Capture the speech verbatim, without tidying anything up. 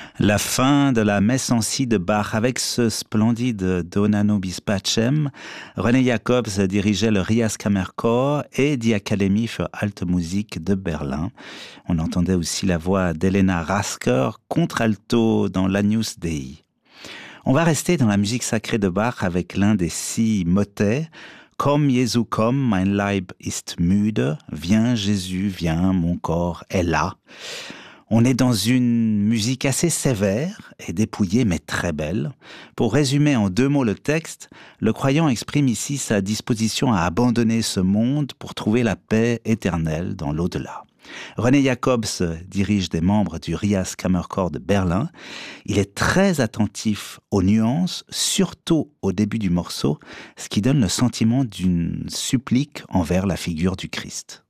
La fin de la messe en si de Bach avec ce splendide Dona nobis pacem. René Jacobs dirigeait le Rias Kammerchor et Die Akademie für Alte Musik de Berlin. On entendait aussi la voix d'Elena Rasker, contralto dans l'Agnus Dei. On va rester dans la musique sacrée de Bach avec l'un des six motets. Komm Jesu komm, mein Leib ist müde. Viens Jésus, viens, mon corps est là. On est dans une musique assez sévère et dépouillée mais très belle. Pour résumer en deux mots le texte, le croyant exprime ici sa disposition à abandonner ce monde pour trouver la paix éternelle dans l'au-delà. René Jacobs dirige des membres du Rias Kammerchor de Berlin. Il est très attentif aux nuances, surtout au début du morceau, ce qui donne le sentiment d'une supplique envers la figure du Christ.